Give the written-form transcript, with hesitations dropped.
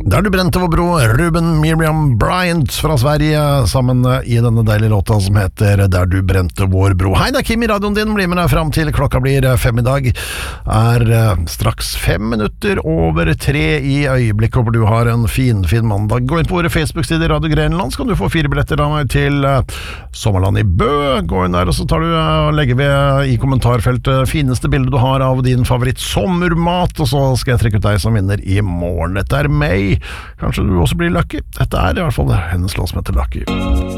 Der du brente vår bro, Ruben Miriam Bryant fra Sverige, sammen i denne deilige låta som heter Der du brente vår bro. Hei, det Kim i radioen din, blir med deg frem til klokka blir 5 i dag. Straks 5 minutter over 3 i øyeblikket. Håper du har en fin mandag. Gå inn på våre Facebook-sider Radio Grenland, så kan du få 4 billetter av meg til Sommerland i Bø. Gå inn der, og så tar du og legger ved i kommentarfeltet fineste bildet du har av din favoritt sommermat, og så skal jeg trekke ut deg som vinner i morgen. Dette May. Kanskje du også blir lucky. Dette i hvert fall hennes låt som heter Lucky.